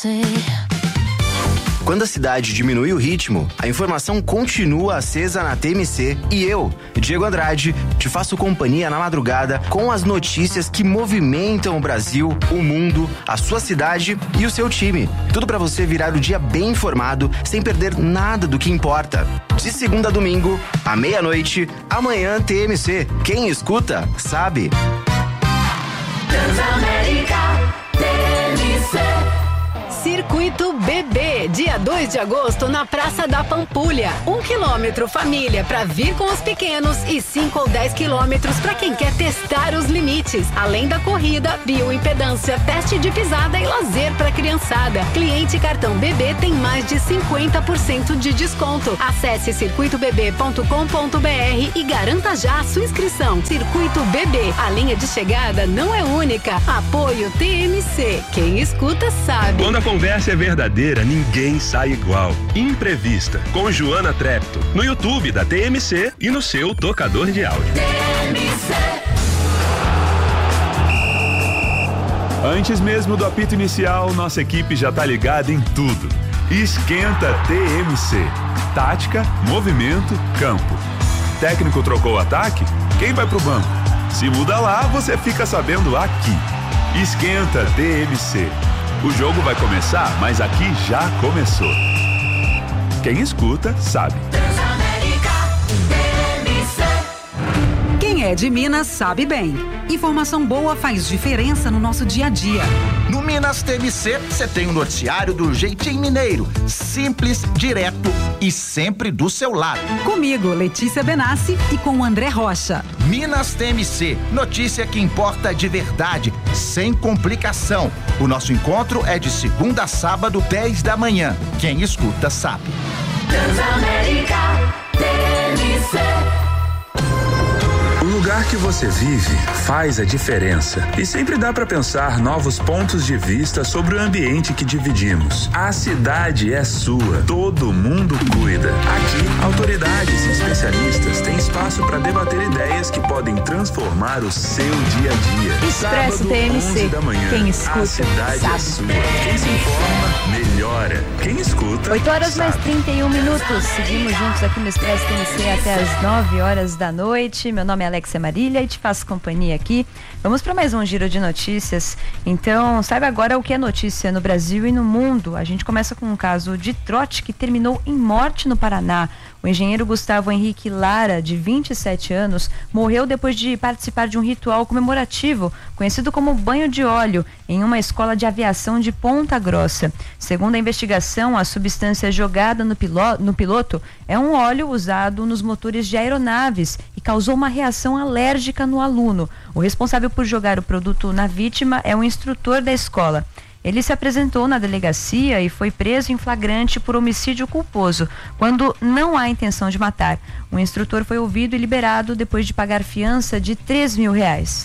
Quando a cidade diminui o ritmo, a informação continua acesa na TMC e eu, Diego Andrade, te faço companhia na madrugada com as notícias que movimentam o Brasil, o mundo, a sua cidade e o seu time. Tudo pra você virar o dia bem informado, sem perder nada do que importa. De segunda a domingo, à meia-noite, amanhã TMC. Quem escuta, sabe. Transamérica, TMC. Circuito Bebê, dia 2 de agosto na Praça da Pampulha. 1 quilômetro família para vir com os pequenos e 5 ou 10 quilômetros para quem quer testar os limites. Além da corrida, bioimpedância, teste de pisada e lazer para criançada. Cliente cartão Bebê tem mais de 50% de desconto. Acesse circuitobebê.com.br e garanta já a sua inscrição. Circuito Bebê, a linha de chegada não é única. Apoio TMC. Quem escuta sabe. Quando a conversa é verdadeira, ninguém sai igual. Imprevista, com Joana Trepto, no YouTube da TMC e no seu tocador de áudio. TMC. Antes mesmo do apito inicial, nossa equipe já tá ligada em tudo. Esquenta TMC. Tática, movimento, campo. Técnico trocou o ataque? Quem vai pro banco? Se muda lá, você fica sabendo aqui. Esquenta TMC. O jogo vai começar, mas aqui já começou. Quem escuta, sabe. Quem é de Minas sabe bem. Informação boa faz diferença no nosso dia a dia. No Minas TMC, você tem o noticiário do jeitinho mineiro. Simples, direto e sempre do seu lado. Comigo, Letícia Benassi, e com o André Rocha. Minas TMC, notícia que importa de verdade, sem complicação. O nosso encontro é de segunda a sábado, 10 da manhã. Quem escuta sabe. Transamérica, TMC. O lugar que você vive faz a diferença e sempre dá para pensar novos pontos de vista sobre o ambiente que dividimos. A cidade é sua, todo mundo cuida. Aqui, autoridades e especialistas têm espaço para debater ideias que podem transformar o seu dia a dia. Expresso Sábado, TMC. 11 da manhã. Quem escuta, a cidade sabe. é sua. Quem se informa, melhora. Quem escuta, 8 horas sabe. mais 31 minutos. Seguimos juntos aqui no Expresso TMC até as 9 horas da noite. Meu nome é Alexia Marília e te faço companhia aqui. Vamos para mais um giro de notícias. Então, saiba agora o que é notícia no Brasil e no mundo. A gente começa com um caso de trote que terminou em morte no Paraná. O engenheiro Gustavo Henrique Lara, de 27 anos, morreu depois de participar de um ritual comemorativo, conhecido como banho de óleo, em uma escola de aviação de Ponta Grossa. Segundo a investigação, a substância jogada no piloto é um óleo usado nos motores de aeronaves e causou uma reação alérgica no aluno. O responsável por jogar o produto na vítima é um instrutor da escola. Ele se apresentou na delegacia e foi preso em flagrante por homicídio culposo, quando não há intenção de matar. O instrutor foi ouvido e liberado depois de pagar fiança de R$3.000.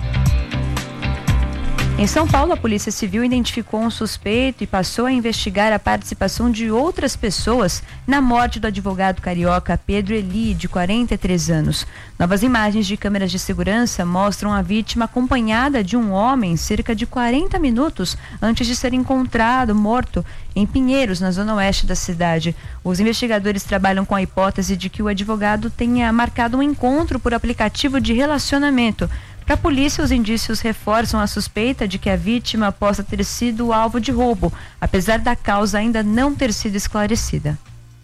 Em São Paulo, a Polícia Civil identificou um suspeito e passou a investigar a participação de outras pessoas na morte do advogado carioca Pedro Eli, de 43 anos. Novas imagens de câmeras de segurança mostram a vítima acompanhada de um homem cerca de 40 minutos antes de ser encontrado morto em Pinheiros, na zona oeste da cidade. Os investigadores trabalham com a hipótese de que o advogado tenha marcado um encontro por aplicativo de relacionamento. Para a polícia, os indícios reforçam a suspeita de que a vítima possa ter sido alvo de roubo, apesar da causa ainda não ter sido esclarecida.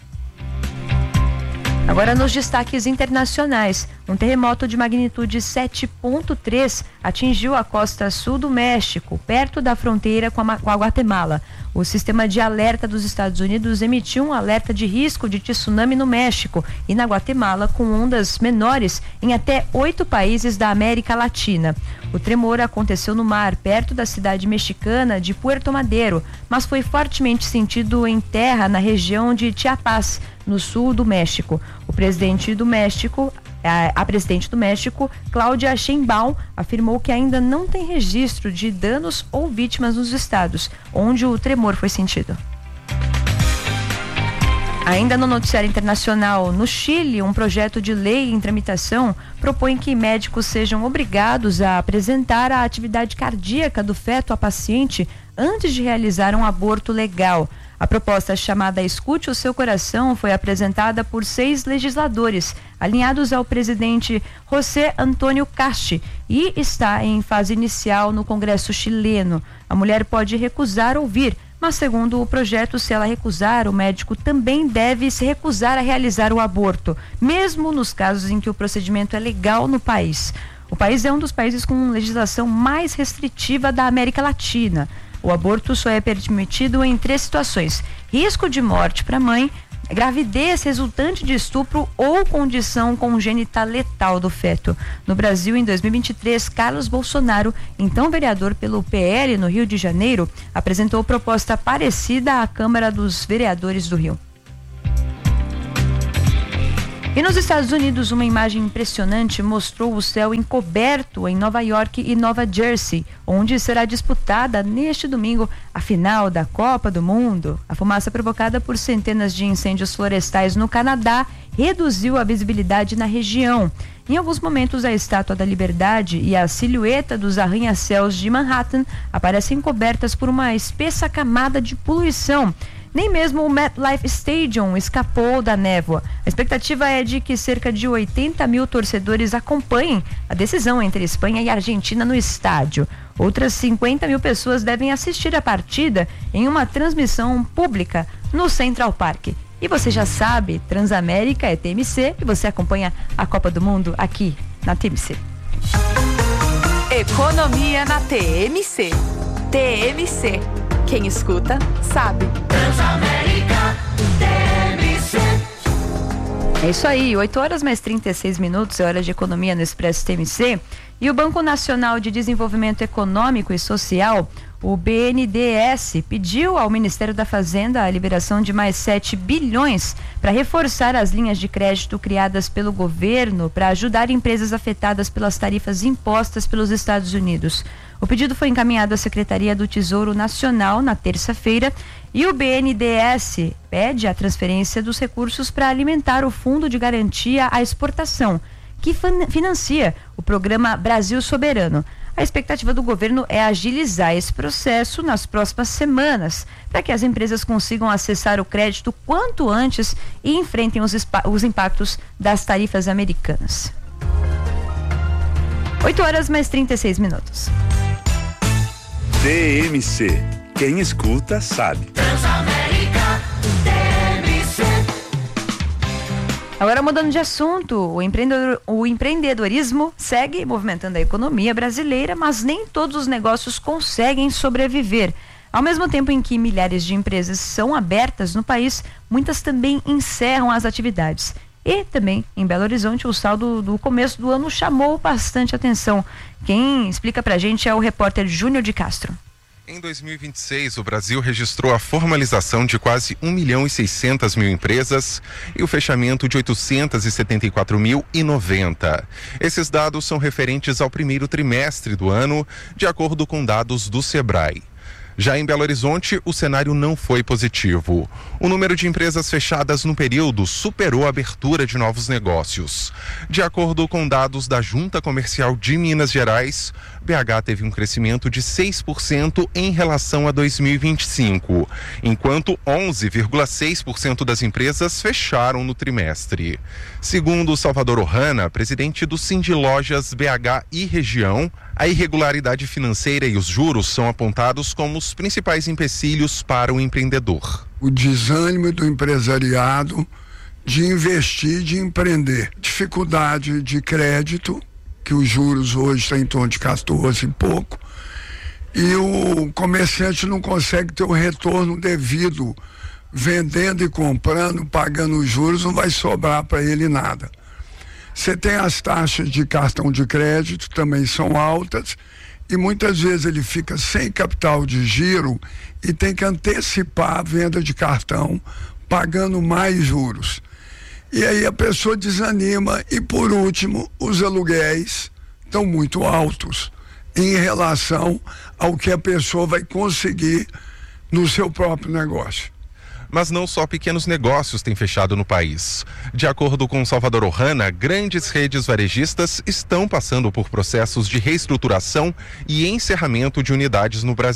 Agora nos destaques internacionais, um terremoto de magnitude 7,3 atingiu a costa sul do México, perto da fronteira com a Guatemala. O sistema de alerta dos Estados Unidos emitiu um alerta de risco de tsunami no México e na Guatemala, com ondas menores em até 8 países da América Latina. O tremor aconteceu no mar, perto da cidade mexicana de Puerto Madero, mas foi fortemente sentido em terra na região de Chiapas, no sul do México. A presidente do México, Cláudia Sheinbaum, afirmou que ainda não tem registro de danos ou vítimas nos estados onde o tremor foi sentido. Ainda no noticiário internacional, no Chile, um projeto de lei em tramitação propõe que médicos sejam obrigados a apresentar a atividade cardíaca do feto a paciente antes de realizar um aborto legal. A proposta chamada Escute o Seu Coração foi apresentada por 6 legisladores, alinhados ao presidente José Antônio Casti, e está em fase inicial no Congresso chileno. A mulher pode recusar ouvir, mas segundo o projeto, se ela recusar, o médico também deve se recusar a realizar o aborto, mesmo nos casos em que o procedimento é legal no país. O país é um dos países com legislação mais restritiva da América Latina. O aborto só é permitido em 3 situações: risco de morte para a mãe, gravidez resultante de estupro ou condição congênita letal do feto. No Brasil, em 2023, Carlos Bolsonaro, então vereador pelo PL no Rio de Janeiro, apresentou proposta parecida à Câmara dos Vereadores do Rio. E nos Estados Unidos, uma imagem impressionante mostrou o céu encoberto em Nova York e Nova Jersey, onde será disputada neste domingo a final da Copa do Mundo. A fumaça provocada por centenas de incêndios florestais no Canadá reduziu a visibilidade na região. Em alguns momentos, a Estátua da Liberdade e a silhueta dos arranha-céus de Manhattan aparecem cobertas por uma espessa camada de poluição. Nem mesmo o MetLife Stadium escapou da névoa. A expectativa é de que cerca de 80 mil torcedores acompanhem a decisão entre Espanha e Argentina no estádio. Outras 50 mil pessoas devem assistir a partida em uma transmissão pública no Central Park. E você já sabe, Transamérica é TMC e você acompanha a Copa do Mundo aqui na TMC. Economia na TMC. TMC. Quem escuta, sabe. Transamérica, TMC. É isso aí, 8 horas mais 36 minutos, é hora de economia no Expresso TMC. E o Banco Nacional de Desenvolvimento Econômico e Social, o BNDES, pediu ao Ministério da Fazenda a liberação de mais 7 bilhões para reforçar as linhas de crédito criadas pelo governo para ajudar empresas afetadas pelas tarifas impostas pelos Estados Unidos. O pedido foi encaminhado à Secretaria do Tesouro Nacional na terça-feira e o BNDES pede a transferência dos recursos para alimentar o Fundo de Garantia à Exportação, que financia o programa Brasil Soberano. A expectativa do governo é agilizar esse processo nas próximas semanas, para que as empresas consigam acessar o crédito quanto antes e enfrentem os impactos das tarifas americanas. 8 horas mais 36 minutos. TMC. Quem escuta, sabe. Transamérica, TMC. Agora, mudando de assunto, o empreendedorismo segue movimentando a economia brasileira, mas nem todos os negócios conseguem sobreviver. Ao mesmo tempo em que milhares de empresas são abertas no país, muitas também encerram as atividades. E também, em Belo Horizonte, o saldo do começo do ano chamou bastante atenção. Quem explica pra gente é o repórter Júnior de Castro. Em 2026, o Brasil registrou a formalização de quase 1.600.000 empresas e o fechamento de 874.090. Esses dados são referentes ao primeiro trimestre do ano, de acordo com dados do Sebrae. Já em Belo Horizonte, o cenário não foi positivo. O número de empresas fechadas no período superou a abertura de novos negócios. De acordo com dados da Junta Comercial de Minas Gerais, BH teve um crescimento de 6% em relação a 2025, enquanto 11,6% das empresas fecharam no trimestre. Segundo Salvador Ohana, presidente do Sindilojas BH e região, a irregularidade financeira e os juros são apontados como os principais empecilhos para o empreendedor. O desânimo do empresariado de investir, de empreender. Dificuldade de crédito, que os juros hoje estão em torno de 14 e pouco, e o comerciante não consegue ter o retorno devido, vendendo e comprando, pagando os juros, não vai sobrar para ele nada. Você tem as taxas de cartão de crédito, também são altas, e muitas vezes ele fica sem capital de giro e tem que antecipar a venda de cartão, pagando mais juros. E aí a pessoa desanima. E por último, os aluguéis estão muito altos em relação ao que a pessoa vai conseguir no seu próprio negócio. Mas não só pequenos negócios têm fechado no país. De acordo com Salvador Ohana, grandes redes varejistas estão passando por processos de reestruturação e encerramento de unidades no Brasil.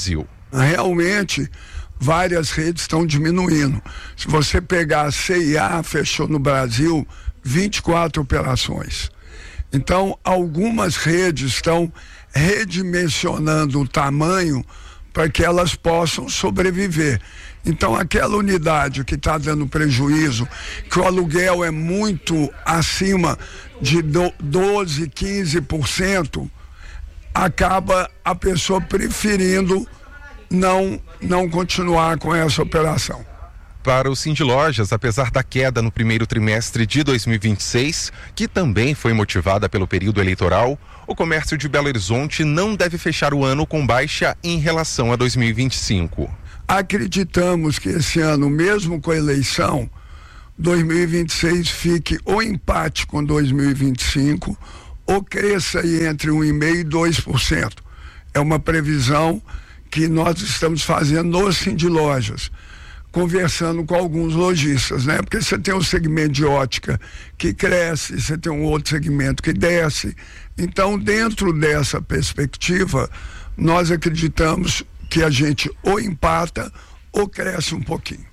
Realmente, várias redes estão diminuindo. Se você pegar a CIA, fechou no Brasil 24 operações. Então, algumas redes estão redimensionando o tamanho para que elas possam sobreviver. Então, aquela unidade que está dando prejuízo, que o aluguel é muito acima de 12, 15%, acaba a pessoa preferindo não continuar com essa operação. Para o Cindy Lojas, apesar da queda no primeiro trimestre de 2026, que também foi motivada pelo período eleitoral, o comércio de Belo Horizonte não deve fechar o ano com baixa em relação a 2025. Acreditamos que esse ano, mesmo com a eleição, 2026 fique ou empate com 2025 ou cresça aí entre 1,5% e 2%. É uma previsão que nós estamos fazendo no Cindy Lojas, conversando com alguns lojistas, né? Porque você tem um segmento de ótica que cresce, você tem um outro segmento que desce. Então, dentro dessa perspectiva, nós acreditamos que a gente ou empata ou cresce um pouquinho.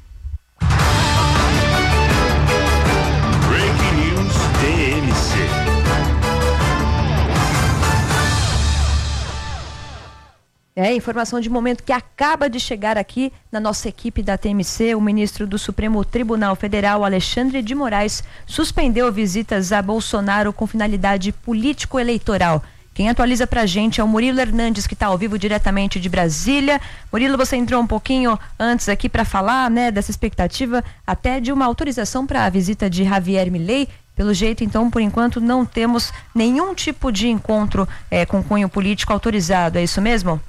Breaking News TMC. Informação de momento que acaba de chegar aqui na nossa equipe da TMC. O ministro do Supremo Tribunal Federal, Alexandre de Moraes, suspendeu visitas a Bolsonaro com finalidade político-eleitoral. Quem atualiza pra gente é o Murilo Hernandes, que está ao vivo diretamente de Brasília. Murilo, você entrou um pouquinho antes aqui para falar, né, dessa expectativa até de uma autorização para a visita de Javier Milei. Pelo jeito, então, por enquanto, não temos nenhum tipo de encontro com cunho político autorizado, é isso mesmo?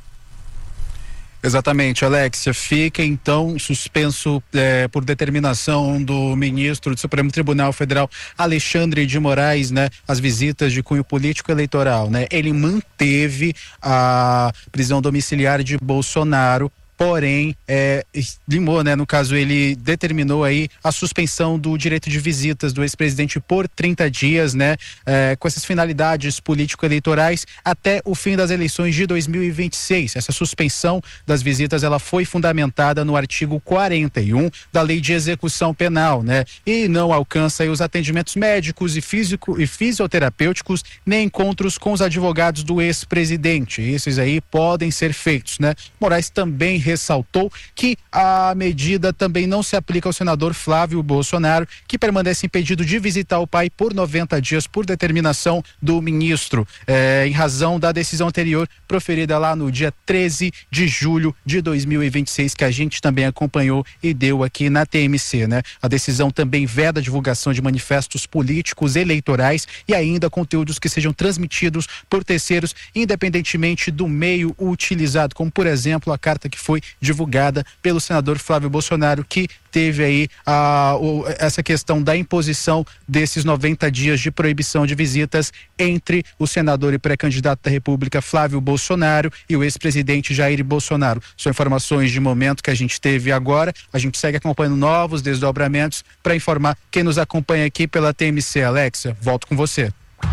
Exatamente, Alexia. Fica então suspenso por determinação do ministro do Supremo Tribunal Federal, Alexandre de Moraes, né, as visitas de cunho político eleitoral, né? Ele manteve a prisão domiciliar de Bolsonaro, porém, limou, né? No caso, ele determinou aí a suspensão do direito de visitas do ex-presidente por 30 dias, né? Com essas finalidades político-eleitorais até o fim das eleições de 2026. Essa suspensão das visitas, ela foi fundamentada no artigo 41 da Lei de Execução Penal, né? E não alcança aí os atendimentos médicos e fisioterapêuticos, nem encontros com os advogados do ex-presidente. Esses aí podem ser feitos, né? Moraes também ressaltou que a medida também não se aplica ao senador Flávio Bolsonaro, que permanece impedido de visitar o pai por 90 dias por determinação do ministro, em razão da decisão anterior proferida lá no dia 13 de julho de 2026, que a gente também acompanhou e deu aqui na TMC, né? A decisão também veda a divulgação de manifestos políticos eleitorais e ainda conteúdos que sejam transmitidos por terceiros, independentemente do meio utilizado, como por exemplo a carta que foi divulgada pelo senador Flávio Bolsonaro, que teve aí essa questão da imposição desses 90 dias de proibição de visitas entre o senador e pré-candidato da República Flávio Bolsonaro e o ex-presidente Jair Bolsonaro. São informações de momento que a gente teve agora. A gente segue acompanhando novos desdobramentos para informar quem nos acompanha aqui pela TMC. Alexia, volto com você.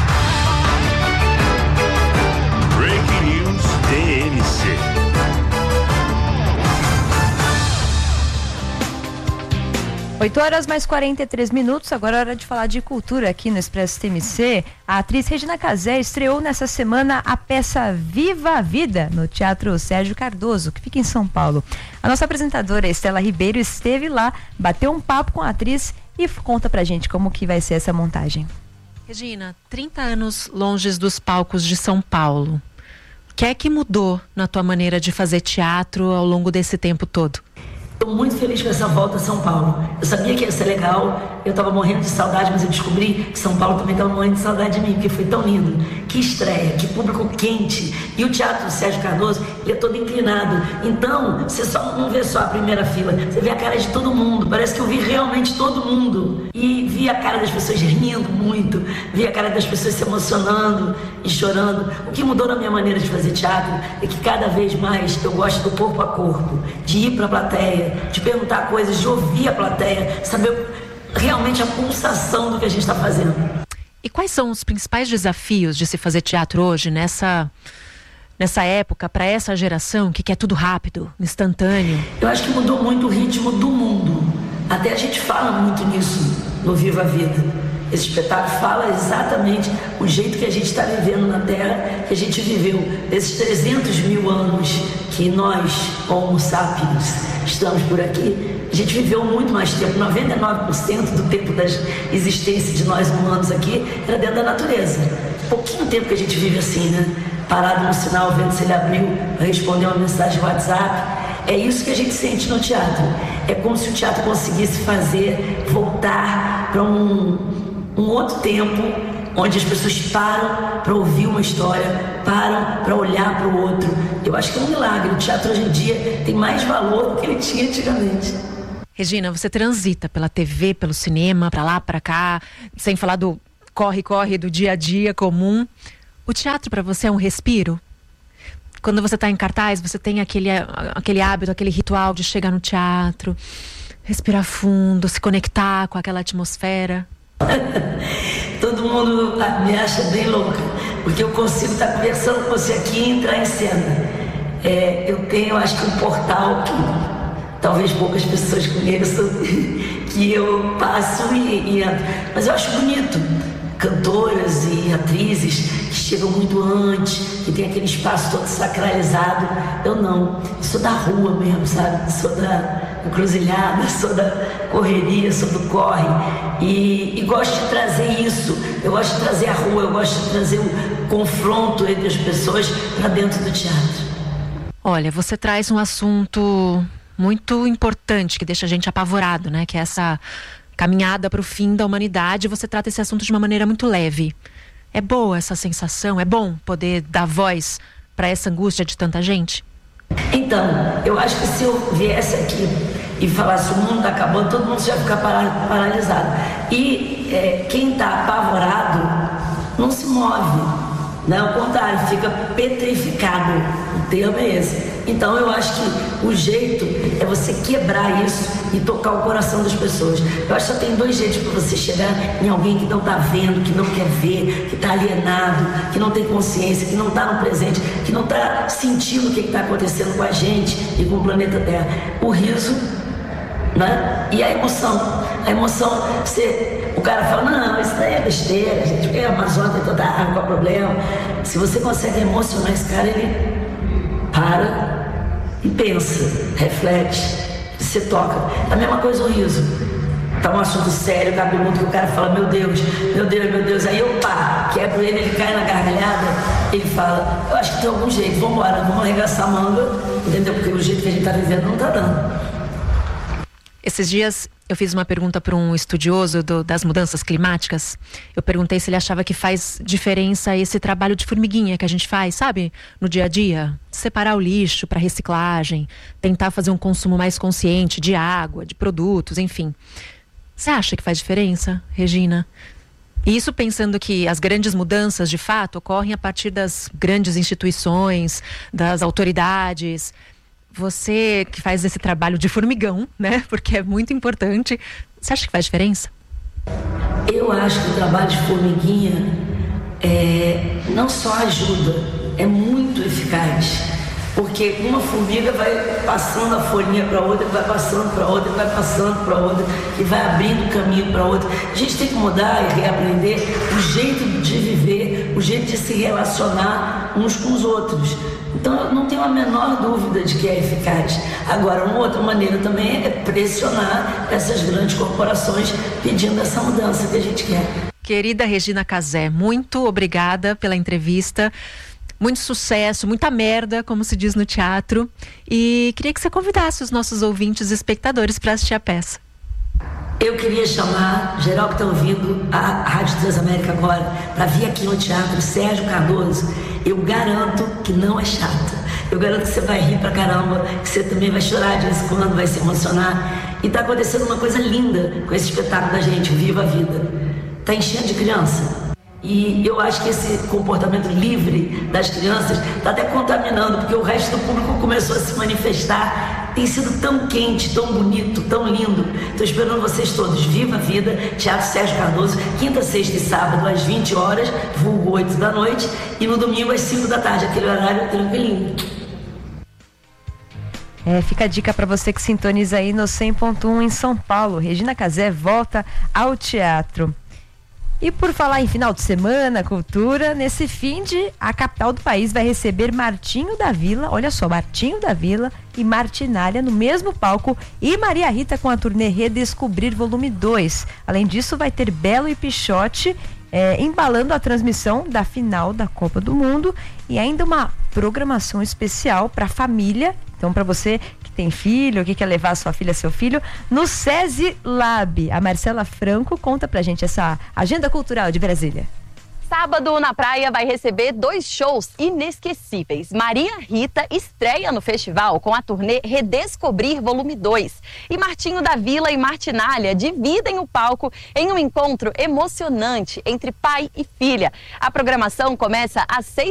Breaking News TMC. 8h mais 43, agora é hora de falar de cultura aqui no Expresso TMC. A atriz Regina Casé estreou nessa semana a peça Viva a Vida, no Teatro Sérgio Cardoso, que fica em São Paulo. A nossa apresentadora Estela Ribeiro esteve lá, bateu um papo com a atriz e conta pra gente como que vai ser essa montagem. Regina, 30 anos longe dos palcos de São Paulo. O que é que mudou na tua maneira de fazer teatro ao longo desse tempo todo? Estou muito feliz com essa volta a São Paulo. Eu sabia que ia ser legal, eu estava morrendo de saudade, mas eu descobri que São Paulo também estava morrendo de saudade de mim, porque foi tão lindo. Que estreia, que público quente. E o Teatro Sérgio Cardoso, ele é todo inclinado. Então, você só não vê só a primeira fila, você vê a cara de todo mundo. Parece que eu vi realmente todo mundo. E vi a cara das pessoas rindo muito, vi a cara das pessoas se emocionando e chorando. O que mudou na minha maneira de fazer teatro é que cada vez mais eu gosto do corpo a corpo, de ir para a plateia, de perguntar coisas, de ouvir a plateia, saber realmente a pulsação do que a gente está fazendo. E quais são os principais desafios de se fazer teatro hoje, nessa época, para essa geração que quer tudo rápido, instantâneo? Eu acho que mudou muito o ritmo do mundo. Até a gente fala muito nisso no Viva a Vida. Esse espetáculo fala exatamente o jeito que a gente está vivendo na Terra, que a gente viveu esses 300 mil anos que nós, Homo sapiens, estamos por aqui. A gente viveu muito mais tempo. 99% do tempo da existência de nós humanos aqui era dentro da natureza. Pouquinho tempo que a gente vive assim, né? Parado no sinal, vendo se ele abriu para responder uma mensagem de WhatsApp. É isso que a gente sente no teatro. É como se o teatro conseguisse voltar para um outro tempo, onde as pessoas param para ouvir uma história, param para olhar para o outro. Eu acho que é um milagre. O teatro hoje em dia tem mais valor do que ele tinha antigamente. Regina, você transita pela TV, pelo cinema, para lá, para cá, sem falar do corre-corre do dia a dia comum. O teatro para você é um respiro? Quando você está em cartaz, você tem aquele hábito, aquele ritual de chegar no teatro, respirar fundo, se conectar com aquela atmosfera? Todo mundo me acha bem louca, porque eu consigo estar conversando com você aqui e entrar em cena. Eu tenho, acho que um portal que talvez poucas pessoas conheçam, que eu passo e entro. Mas eu acho bonito. Cantoras e atrizes que chegam muito antes, que tem aquele espaço todo sacralizado. Eu não, eu sou da rua mesmo, sabe? Sou da encruzilhada, sou da correria, sou do corre. E gosto de trazer isso. Eu gosto de trazer a rua, eu gosto de trazer o confronto entre as pessoas para dentro do teatro. Olha, você traz um assunto muito importante que deixa a gente apavorado, né? Que é essa caminhada para o fim da humanidade. Você trata esse assunto de uma maneira muito leve. É boa essa sensação? É bom poder dar voz para essa angústia de tanta gente? Então, eu acho que se eu viesse aqui e falasse o mundo está acabando, todo mundo já ia ficar paralisado. E quem está apavorado não se move. Não, ao contrário, fica petrificado. O termo é esse. Então eu acho que o jeito é você quebrar isso e tocar o coração das pessoas. Eu acho que só tem dois jeitos para você chegar em alguém que não está vendo, que não quer ver, que está alienado, que não tem consciência, que não está no presente, que não está sentindo o que está acontecendo com a gente e com o planeta Terra. O riso, né? E a emoção. A emoção, o cara fala, não, isso daí é besteira, gente, a Amazônia tem toda a água, qual é o problema? Se você consegue emocionar esse cara, ele para e pensa, reflete, você toca. A mesma coisa o riso. Tá um assunto sério, cabeludo, que o cara fala, meu Deus, meu Deus, meu Deus. Aí eu quebro ele cai na gargalhada, ele fala, eu acho que tem algum jeito, vamos embora, vamos arregaçar a manga, entendeu? Porque o jeito que a gente tá vivendo não tá dando. Esses dias eu fiz uma pergunta para um estudioso das mudanças climáticas. Eu perguntei se ele achava que faz diferença esse trabalho de formiguinha que a gente faz, sabe? No dia a dia. Separar o lixo para reciclagem, tentar fazer um consumo mais consciente de água, de produtos, enfim. Você acha que faz diferença, Regina? E isso pensando que as grandes mudanças, de fato, ocorrem a partir das grandes instituições, das autoridades. Você que faz esse trabalho de formigão, né? Porque é muito importante. Você acha que faz diferença? Eu acho que o trabalho de formiguinha não só ajuda, é muito eficaz. Porque uma formiga vai passando a folhinha para outra, vai passando para outra, vai passando para outra, e vai abrindo caminho para outra. A gente tem que mudar e reaprender o jeito de viver, o jeito de se relacionar uns com os outros. Então eu não tenho a menor dúvida de que é eficaz. Agora, uma outra maneira também é pressionar essas grandes corporações pedindo essa mudança que a gente quer. Querida Regina Casé, muito obrigada pela entrevista. Muito sucesso, muita merda, como se diz no teatro. E queria que você convidasse os nossos ouvintes e espectadores para assistir a peça. Eu queria chamar geral que está ouvindo a Rádio Transamérica agora para vir aqui no teatro Sérgio Cardoso. Eu garanto que não é chato. Eu garanto que você vai rir pra caramba, que você também vai chorar de vez em quando, vai se emocionar. E está acontecendo uma coisa linda com esse espetáculo da gente, o Viva a Vida. Está enchendo de criança. E eu acho que esse comportamento livre das crianças está até contaminando, porque o resto do público começou a se manifestar Tem sido tão quente, tão bonito, tão lindo. Estou esperando vocês todos. Viva a Vida, Teatro Sérgio Cardoso, quinta, sexta e sábado às 20 horas, vulgo 8 da noite, e no domingo às 5 da tarde, aquele horário tranquilinho. Fica a dica para você que sintoniza aí no 100.1 em São Paulo. Regina Casé volta ao teatro. E por falar em final de semana, cultura, nesse fim de a capital do país vai receber Martinho da Vila, olha só, Martinho da Vila e Martinália no mesmo palco e Maria Rita com a turnê Redescobrir Volume 2. Além disso, vai ter Belo e Pichote embalando a transmissão da final da Copa do Mundo e ainda uma programação especial para a família. Então, para você que tem filho, que quer levar sua filha, seu filho, no SESI Lab. A Marcela Franco conta pra gente essa agenda cultural de Brasília. Sábado na praia vai receber 2 shows inesquecíveis. Maria Rita estreia no festival com a turnê Redescobrir Volume 2. E Martinho da Vila e Martinália dividem o palco em um encontro emocionante entre pai e filha. A programação começa às 6